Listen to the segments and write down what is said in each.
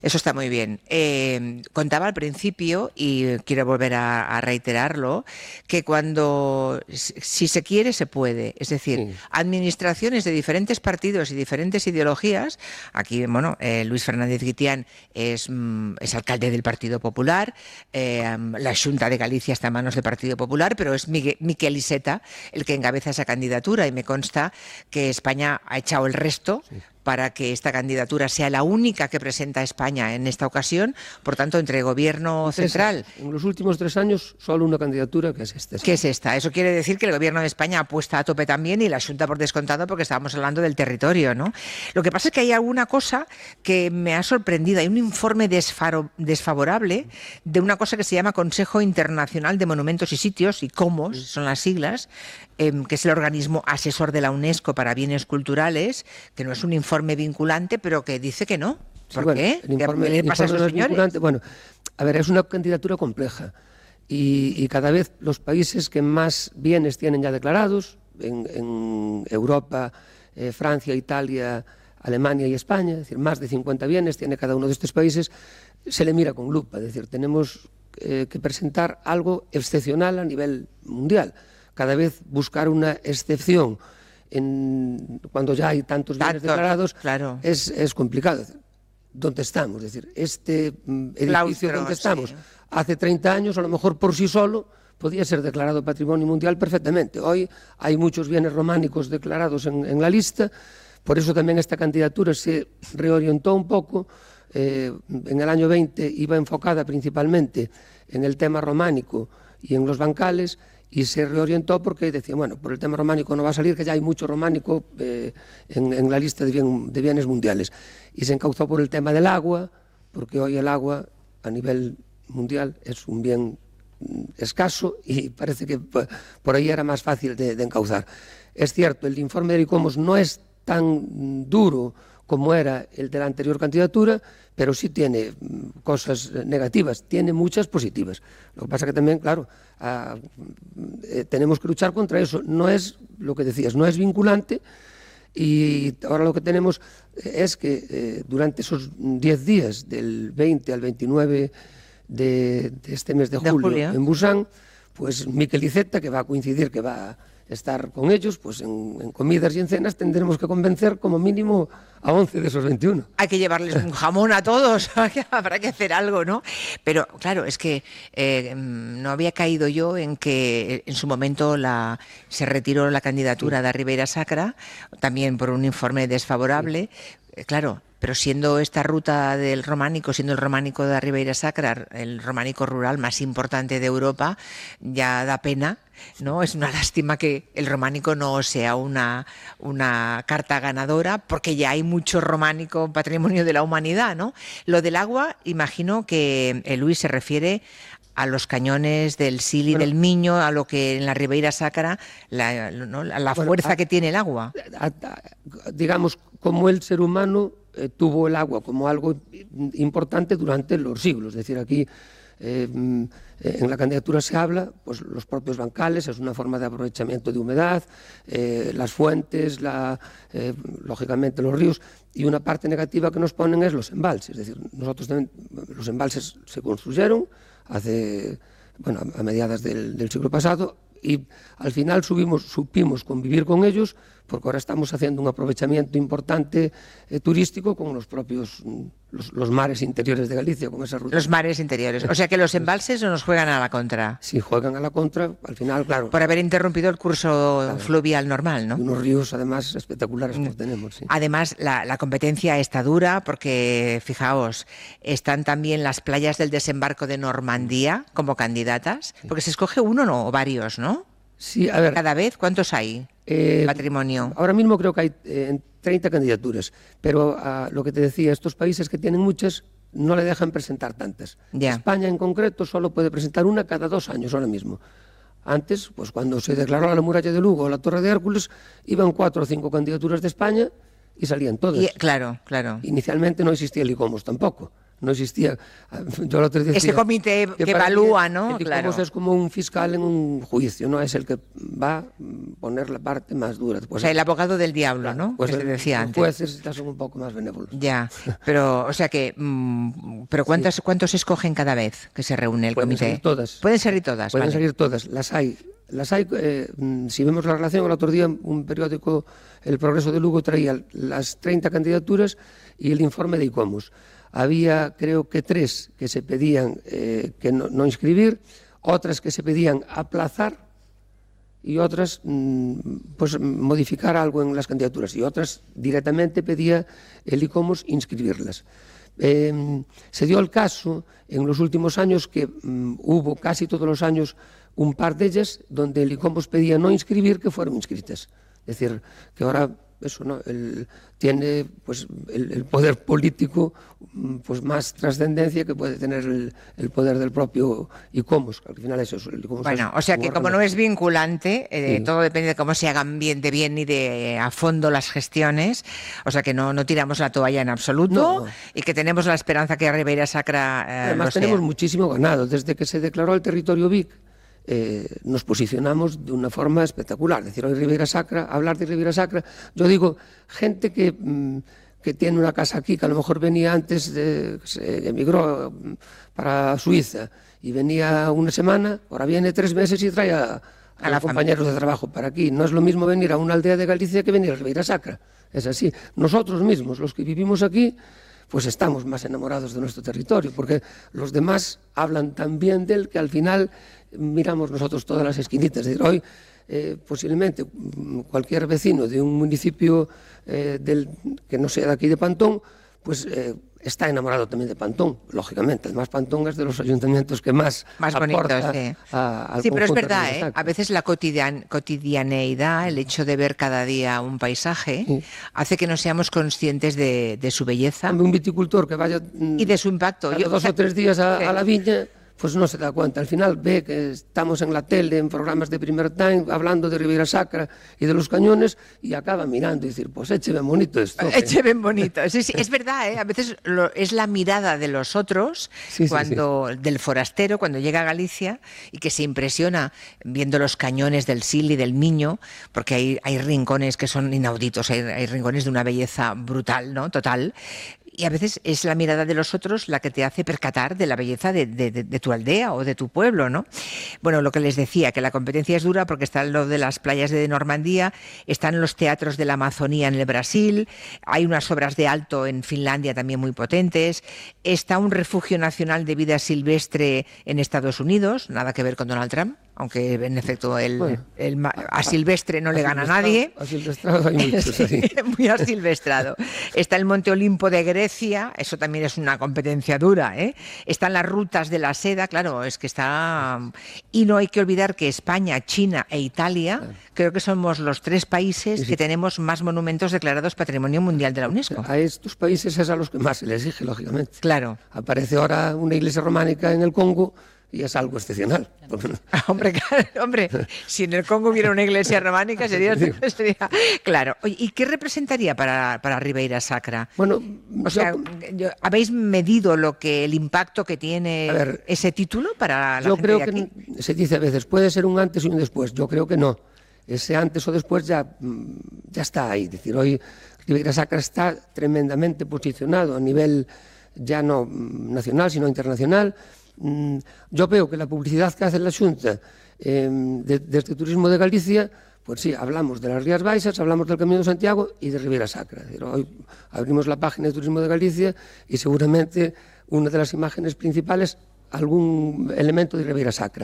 Eso está muy bien. Contaba al principio, y quiero volver a reiterarlo, que si se quiere, se puede. Es decir, Sí, administraciones de diferentes partidos y diferentes ideologías. Aquí, bueno, Luis Fernández Guitián es alcalde del Partido Popular, la Xunta de Galicia está en manos del Partido Popular, pero es Miquel Iceta el que encabeza esa candidatura, y me consta que España ha echado el resto sí. para que esta candidatura sea la única que presenta España en esta ocasión. Por tanto, entre gobierno En 3 años. central, En los últimos 3 años, solo una candidatura que es esta. ¿qué es esta? Eso quiere decir que el gobierno de España apuesta a tope también, y la Xunta por descontado, porque estábamos hablando del territorio, ¿no? Lo que pasa es que hay alguna cosa que me ha sorprendido. Hay un informe desfavorable de una cosa que se llama Consejo Internacional de Monumentos y Sitios, y COMOS son las siglas, que es el organismo asesor de la UNESCO para bienes culturales, que no es un informe vinculante, pero que dice que no. Sí, ¿Por bueno, qué? ¿Qué le el pasa a informe esos no es señores? vinculante. Bueno, a ver, es una candidatura compleja y cada vez los países que más bienes tienen ya declarados, en Europa, Francia, Italia, Alemania y España, es decir, más de 50 bienes tiene cada uno de estos países, se le mira con lupa, es decir, tenemos que presentar algo excepcional a nivel mundial. Cada vez buscar una excepción cuando ya hay tantos bienes declarados Claro. es complicado. ¿Dónde estamos? Es decir, este edificio Claustro, donde estamos sí. hace 30 años, a lo mejor por sí solo, podía ser declarado Patrimonio Mundial perfectamente. Hoy hay muchos bienes románicos declarados en la lista, por eso también esta candidatura se reorientó un poco. En el año 20 iba enfocada principalmente en el tema románico y en los bancales, y se reorientó porque decía, bueno, por el tema románico no va a salir, que ya hay mucho románico en la lista de bienes mundiales. Y se encauzó por el tema del agua, porque hoy el agua a nivel mundial es un bien escaso y parece que por ahí era más fácil de encauzar. Es cierto, el informe de ICOMOS no es tan duro como era el de la anterior candidatura, pero sí tiene cosas negativas, tiene muchas positivas. Lo que pasa que también, claro, tenemos que luchar contra eso. No es, lo que decías, no es vinculante, y ahora lo que tenemos es que durante esos 10 días, del 20 al 29 de este mes de julio, en Busan, pues Miquel Iceta, que va a coincidir, que va a estar con ellos, pues en comidas y en cenas tendremos que convencer como mínimo a 11 de esos 21. Hay que llevarles un jamón a todos, habrá que hacer algo, ¿no? Pero claro, es que no había caído yo en que en su momento se retiró la candidatura de Ribeira Sacra, también por un informe desfavorable. Claro, pero siendo esta ruta del románico, siendo el románico de Ribeira Sacra el románico rural más importante de Europa, ya da pena, ¿no? Es una lástima que el románico no sea una carta ganadora, porque ya hay mucho románico patrimonio de la humanidad, ¿no? Lo del agua, imagino que Luis se refiere a los cañones del Sil y del Miño, a lo que en la Ribeira Sacra, la fuerza que tiene el agua. Digamos, como el ser humano tuvo el agua como algo importante durante los siglos. Es decir, aquí en la candidatura se habla, pues los propios bancales, es una forma de aprovechamiento de humedad, las fuentes, lógicamente los ríos, y una parte negativa que nos ponen es los embalses. Es decir, nosotros también, los embalses se construyeron a mediados del siglo pasado, y al final supimos convivir con ellos, porque ahora estamos haciendo un aprovechamiento importante turístico con los propios los mares interiores de Galicia, con esa ruta. Los mares interiores. O sea que los embalses no nos juegan a la contra. Sí, juegan a la contra, al final, claro. Por haber interrumpido el curso fluvial normal, ¿no? Y unos ríos, además, espectaculares que tenemos. Sí. Además, la competencia está dura porque, fijaos, están también las playas del desembarco de Normandía como candidatas, porque se escoge uno o varios, ¿no? Sí, a ver. Cada vez, ¿cuántos hay? Patrimonio. Ahora mismo creo que hay 30 candidaturas, pero lo que te decía, estos países que tienen muchas no le dejan presentar tantas. Ya. España en concreto solo puede presentar una cada 2 años ahora mismo. Antes, pues cuando se declaró la muralla de Lugo o la Torre de Hércules, iban 4 o 5 candidaturas de España y salían todas. Claro. Inicialmente no existía el ICOMOS tampoco. no existía. Yo el otro día Ese decía comité que para mí evalúa, ¿no? el Claro. ICOMOS es como un fiscal en un juicio, no es el que va a poner la parte más dura. O Pues, sea, el abogado del diablo, claro, ¿no? pues Que se decía los antes. jueces ya son un poco más benévolos. Ya, pero, o sea que, pero ¿cuántos escogen cada vez que se reúne el Pueden comité? salir todas. Pueden salir todas, Pueden vale. salir todas, las hay. Si vemos la relación, el otro día un periódico, El Progreso de Lugo, traía las 30 candidaturas y el informe de ICOMOS. Había, creo que 3 que se pedían que no inscribir, otras que se pedían aplazar y otras pues modificar algo en las candidaturas, y otras directamente pedía el ICOMOS inscribirlas. Se dio el caso en los últimos años que hubo casi todos los años un par de ellas donde el ICOMOS pedía no inscribir, que fueron inscritas. Es decir, que ahora eso, ¿no? Tiene pues el poder político pues más trascendencia que puede tener el poder del propio ICOMOS, que al final es eso. El ICOMOS Bueno, o sea que como no es vinculante, Sí. todo depende de cómo se hagan de bien y de a fondo las gestiones, o sea que no tiramos la toalla en absoluto No. y que tenemos la esperanza que Ribeira Sacra Además lo sea. tenemos muchísimo ganado. Desde que se declaró el territorio Vic, nos posicionamos de una forma espectacular. Es decir, hoy Ribeira Sacra, hablar de Ribeira Sacra, yo digo, gente que tiene una casa aquí, que a lo mejor venía antes, se emigró para Suiza y venía una semana, ahora viene 3 meses y trae a los compañeros de trabajo para aquí. No es lo mismo venir a una aldea de Galicia que venir a Ribeira Sacra. Es así. Nosotros mismos, los que vivimos aquí, pues estamos más enamorados de nuestro territorio, porque los demás hablan tan bien de él que al final miramos nosotros todas las esquinitas. Es decir, hoy posiblemente cualquier vecino de un municipio que no sea de aquí de Pantón, pues está enamorado también de Pantón, lógicamente. Además, Pantón es de los ayuntamientos que más bonitos, aporta sí. al Sí, pero es conjunto de verdad, Ribeira Sacra. a veces la cotidianeidad, el hecho de ver cada día un paisaje, Sí. hace que no seamos conscientes de su belleza Un viticultor que vaya y de su impacto. cada 2 o 3 días a la viña, pues no se da cuenta. Al final ve que estamos en la tele, en programas de primer time, hablando de Ribeira Sacra y de los cañones, y acaba mirando y decir, pues eche ben bonito esto. Eche bien bonito. Sí, sí, es verdad, ¿eh? A veces es la mirada de los otros, Sí, del forastero, cuando llega a Galicia y que se impresiona viendo los cañones del Sil y del Miño, porque hay rincones que son inauditos, hay rincones de una belleza brutal, ¿no? Total. Y a veces es la mirada de los otros la que te hace percatar de la belleza de tu aldea o de tu pueblo, ¿no? Bueno, lo que les decía, que la competencia es dura porque está lo de las playas de Normandía, están los teatros de la Amazonía en el Brasil, hay unas obras de alto en Finlandia también muy potentes, está un refugio nacional de vida silvestre en Estados Unidos, nada que ver con Donald Trump, aunque en efecto a silvestre no le gana a nadie. Asilvestrado hay muchos ahí. Muy asilvestrado. Está el Monte Olimpo de Grecia, eso también es una competencia dura, ¿eh? Están las rutas de la seda, claro, es que está... Y no hay que olvidar que España, China e Italia, creo que somos los 3 países que tenemos más monumentos declarados Patrimonio Mundial de la UNESCO. A estos países es a los que más se les exige, lógicamente. Claro. Aparece ahora una iglesia románica en el Congo y es algo excepcional. Hombre, si en el Congo hubiera una iglesia románica sería claro. Oye, ¿y qué representaría para Ribeira Sacra? Bueno, o sea, ¿habéis medido el impacto que tiene ese título para la yo gente creo de aquí? Que se dice a veces, puede ser un antes y un después. Yo creo que no. Ese antes o después ya está ahí. Es decir, hoy Ribeira Sacra está tremendamente posicionado a nivel ya no nacional, sino internacional. Yo veo que la publicidad que hace la Xunta desde Turismo de Galicia, pues sí, hablamos de las Rías Baixas, hablamos del Camino de Santiago y de Ribeira Sacra. Hoy abrimos la página de Turismo de Galicia y seguramente una de las imágenes principales, algún elemento de Ribeira Sacra.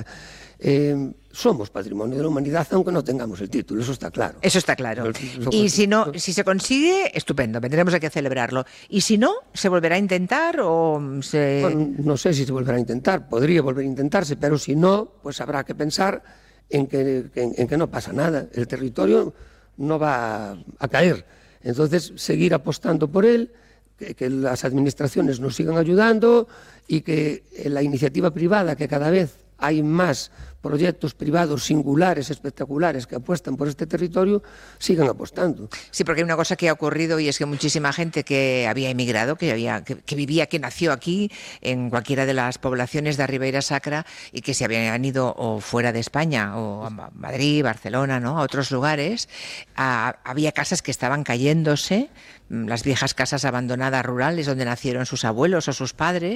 Somos patrimonio de la humanidad, aunque no tengamos el título, eso está claro. Eso está claro. Y si se consigue, estupendo, tendremos que celebrarlo. Y si no, ¿se volverá a intentar o se...? Bueno, no sé si se volverá a intentar, podría volver a intentarse, pero si no, pues habrá que pensar en que no pasa nada. El territorio no va a caer. Entonces, seguir apostando por él, que las administraciones nos sigan ayudando y que la iniciativa privada, que cada vez hay más proyectos privados singulares, espectaculares, que apuestan por este territorio, sigan apostando. Sí, porque hay una cosa que ha ocurrido y es que muchísima gente que había emigrado, que vivía, que nació aquí, en cualquiera de las poblaciones de Ribeira Sacra, y que se habían ido o fuera de España, o a Madrid, Barcelona, ¿no?, a otros lugares, había casas que estaban cayéndose, las viejas casas abandonadas rurales donde nacieron sus abuelos o sus padres,